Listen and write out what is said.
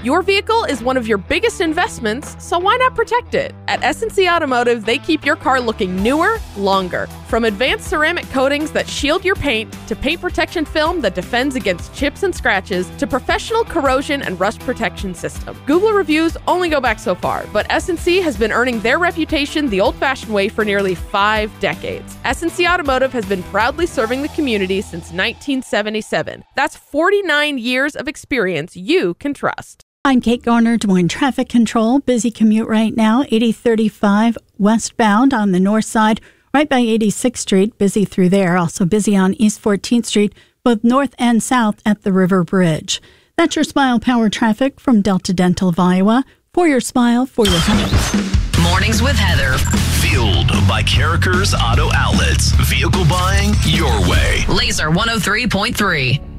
Your vehicle is one of your biggest investments, so why not protect it? At S&C Automotive, they keep your car looking newer, longer. From advanced ceramic coatings that shield your paint, to paint protection film that defends against chips and scratches, to professional corrosion and rust protection system. Google reviews only go back so far, but S&C has been earning their reputation the old-fashioned way for nearly 5 decades. S&C Automotive has been proudly serving the community since 1977. That's 49 years of experience you can trust. I'm Kate Garner, Des Moines Traffic Control. Busy commute right now, 8035 westbound on the north side, right by 86th Street. Busy through there. Also busy on East 14th Street, both north and south at the River Bridge. That's your Smile Power traffic from Delta Dental of Iowa. For your smile, for your health. Mornings with Heather. Fueled by Carrickers Auto Outlets. Vehicle buying your way. Laser 103.3.